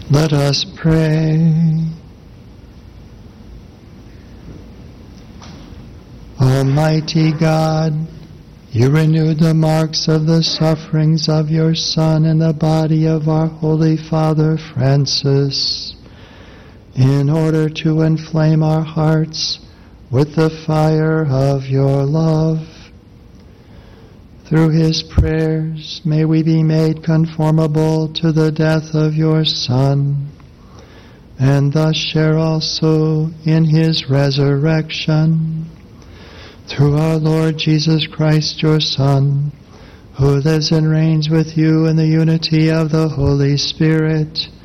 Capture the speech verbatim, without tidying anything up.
Let us pray. Almighty God, you renewed the marks of the sufferings of your Son in the body of our Holy Father Francis, in order to inflame our hearts with the fire of your love. Through his prayers may we be made conformable to the death of your Son, and thus share also in his resurrection. Through our Lord Jesus Christ, your Son, who lives and reigns with you in the unity of the Holy Spirit,